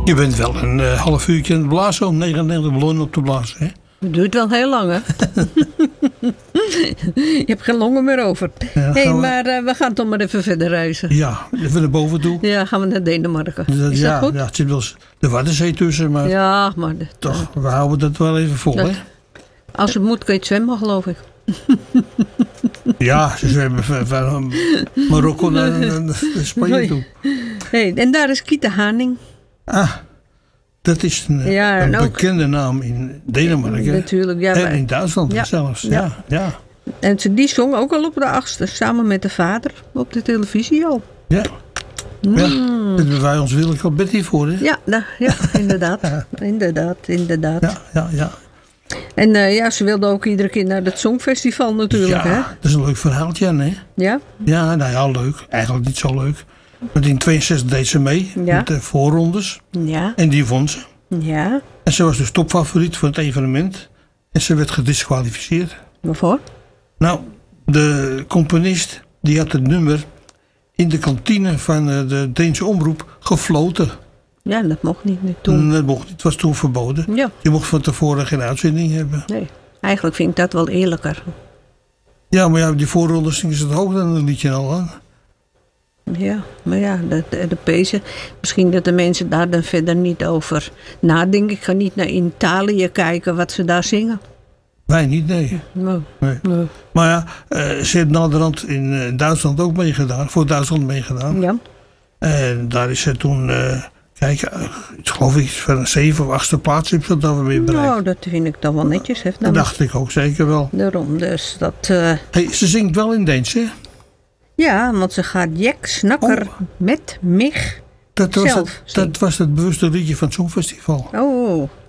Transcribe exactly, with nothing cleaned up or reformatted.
Je bent wel een uh, half uurtje aan het blazen om negenennegentig ballonnen op te blazen, hè? Het duurt wel heel lang, hè? Je hebt geen longen meer over. Ja, hey, we... maar uh, we gaan toch maar even verder reizen. Ja, even naar boven toe. Ja, gaan we naar Denemarken. Dat, Is ja, dat goed? Ja, het zit wel de Waddenzee tussen, maar, ja, maar dat, toch, we houden dat wel even vol, dat, hè? Als het moet kun je het zwemmen, geloof ik. Ja, ze zwemmen van, van Marokko naar, naar Spanje toe. Hey, en daar is Kiete Haning. Ah, dat is een, ja, een ook, bekende naam in Denemarken. Natuurlijk, ja. En in Duitsland ja, zelfs. Ja. Ja, ja. En ze, die zong ook al op de achtste, samen met de vader, op de televisie al. Ja. Mm. Ja, daar hebben wij ons willelijk al Betty voor, hè? Ja, nou, ja inderdaad. ja. Inderdaad, inderdaad. Ja, ja, ja. En uh, ja, ze wilde ook iedere keer naar het Songfestival natuurlijk, ja, hè? dat is een leuk verhaaltje, hè? Ja? Ja, nou ja, leuk. Eigenlijk niet zo leuk. Want in tweeënzestig deed ze mee ja. met de voorrondes. Ja. En die won ze. Ja. En ze was dus topfavoriet voor het evenement. En ze werd gedisqualificeerd. Waarvoor? Nou, de componist die had het nummer in de kantine van de Deense omroep gefloten. Ja, dat mocht niet toen. Dat mocht niet, het was toen verboden. Ja. Je mocht van tevoren geen uitzending hebben. Nee, eigenlijk vind ik dat wel eerlijker. Ja, maar ja, die voorrondes zingen ze het hoog dan een liedje al aan. Ja, maar ja, de, de, de pezen. Misschien dat de mensen daar dan verder niet over nadenken. Ik ga niet naar Italië kijken wat ze daar zingen. Wij niet, nee. Nee. nee. nee. Maar ja, uh, ze heeft naderhand in uh, Duitsland ook meegedaan. Voor Duitsland meegedaan. Ja. En daar is ze toen, uh, kijk, uh, ik geloof ik van een zeven of achtste plaats heeft ze dan weer bereikt. Nou, dat vind ik dan wel netjes. Hè, dat dacht ik ook zeker wel. Daarom, dus dat... Uh... Hey, ze zingt wel in Deens, hè? Ja, want ze gaat Jek Snakker oh. met Mich dat was zelf het, Dat was het bewuste liedje van het Songfestival. Oh,